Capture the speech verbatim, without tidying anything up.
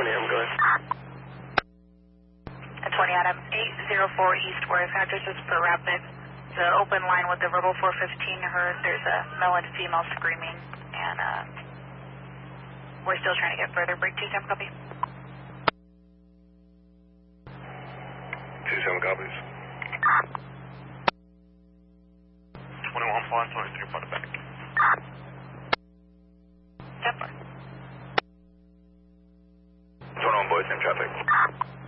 twenty, I'm going. At twenty Adam, eight zero four East Worth, address is for Rapid. The open line with the verbal four fifteen heard. There's a male and female screaming, and uh, we're still trying to get further. Break two seven copy. Two seven copies. twenty-one five, twenty-three by the back. Step. twenty-one boys in traffic.